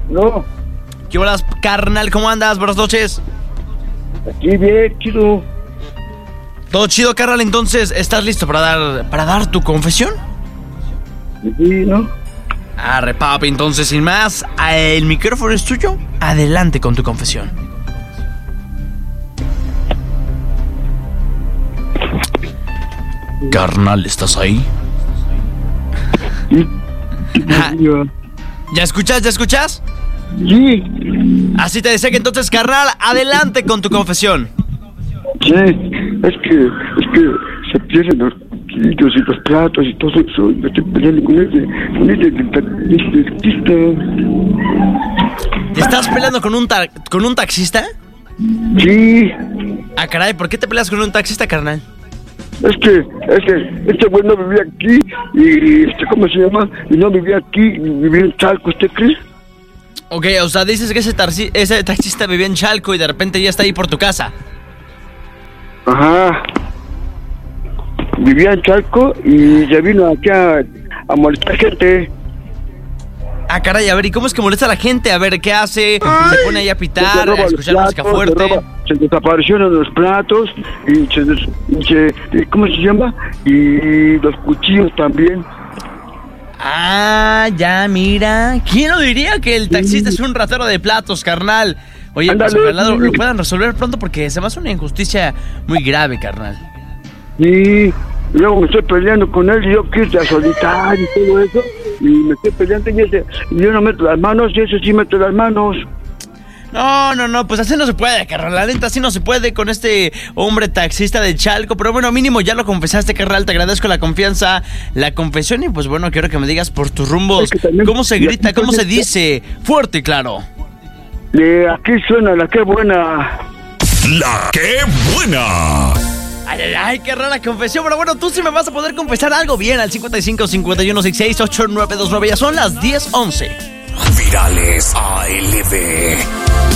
No. ¿Qué horas, carnal? ¿Cómo andas? Buenas noches. Aquí bien, chido. ¿Todo chido, carnal? Entonces, ¿estás listo para dar tu confesión? Sí, ¿no? Arre, papi, entonces, sin más, el micrófono es tuyo. Adelante con tu confesión. Carnal, ¿estás ahí? Sí. ¿Ya escuchas? ¿Ya escuchas? Sí. Así te decía que entonces, carnal, adelante con tu confesión. Sí, es que se pierden los cuchillos y los platos y todo eso. Yo estoy peleando con ese taxista. ¿Te estás peleando con un taxista? Sí. Ah, caray, ¿por qué te peleas con un taxista, carnal? Es que este güey no vivía aquí y ¿cómo se llama? Y no vivía aquí, vivía en Chalco, ¿usted cree? Ok, o sea, dices que ese taxista vivía en Chalco y de repente ya está ahí por tu casa. Ajá. Vivía en Chalco y ya vino aquí a molestar gente. Ah, caray, a ver, ¿y cómo es que molesta a la gente? A ver, ¿qué hace? Se pone ahí a pitar, a escuchar música fuerte. Se desaparecieron los platos y ¿cómo se llama? Y los cuchillos también. Ah, ya, mira. ¿Quién lo diría que el taxista es un ratero de platos, carnal? Oye, Ándale, pues ojalá lo puedan resolver pronto porque se me hace una injusticia muy grave, carnal. Sí, luego me estoy peleando con él y yo quise a solitario y todo eso. Y me estoy peleando y yo no meto las manos y ese sí meto las manos. No, pues así no se puede, carnal. La neta, así no se puede con este hombre taxista de Chalco. Pero bueno, mínimo ya lo confesaste, carnal. Te agradezco la confianza, la confesión. Y pues bueno, quiero que me digas por tus rumbos. ¿Cómo se grita? ¿Cómo se dice? Fuerte y claro. Aquí suena la que buena. La que buena. Ay, qué rara confesión. Pero bueno, tú sí me vas a poder confesar algo bien al 55 51 66 8929. Ya son las 10:11. Virales ALB.